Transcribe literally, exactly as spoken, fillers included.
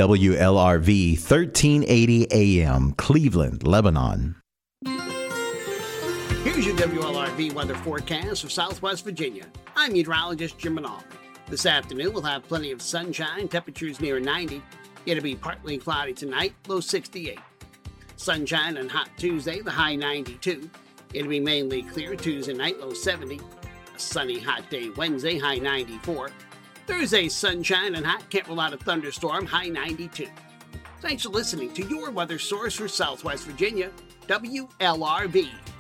W L R V thirteen eighty A M, Cleveland, Lebanon. Here's your W L R V weather forecast for Southwest Virginia. I'm meteorologist Jim Manal. This afternoon, we'll have plenty of sunshine, temperatures near ninety. It'll be partly cloudy tonight, low sixty-eight. Sunshine on hot Tuesday, the high ninety-two. It'll be mainly clear Tuesday night, low seventy. A sunny, hot day Wednesday, high ninety-four. Thursday, sunshine and hot, can't rule out a thunderstorm, high ninety-two. Thanks for listening to your weather source for Southwest Virginia, W L R V.